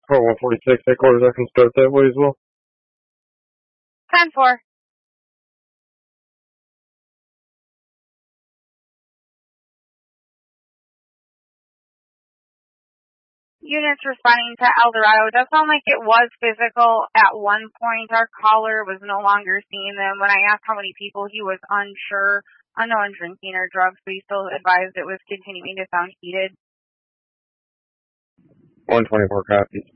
Oh, 146 headquarters, I can start that way as well. 10-4. Units responding to El Dorado. It does sound like it was physical at one point. Our caller was no longer seeing them. When I asked how many people, he was unsure. Unknown drinking or drugs, but he still advised it was continuing to sound heated. 124 copies.